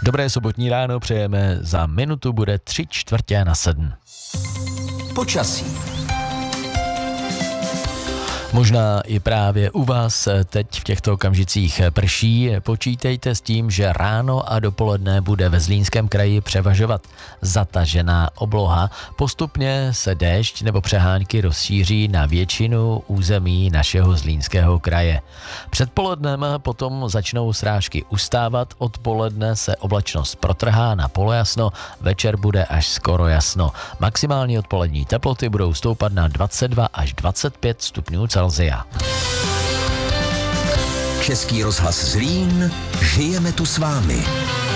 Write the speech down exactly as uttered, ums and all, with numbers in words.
Dobré sobotní ráno přejeme, za minutu bude tři čtvrtě na sedm. Počasí. Možná i právě u vás teď v těchto okamžicích prší. Počítejte s tím, že ráno a dopoledne bude ve Zlínském kraji převažovat zatažená obloha. Postupně se déšť nebo přehánky rozšíří na většinu území našeho Zlínského kraje. Předpolednem potom začnou srážky ustávat, odpoledne se oblačnost protrhá na polojasno, večer bude až skoro jasno. Maximální odpolední teploty budou stoupat na dvacet dva až dvacet pět stupňů Celsia. Český rozhlas Zlín, žijeme tu s vámi.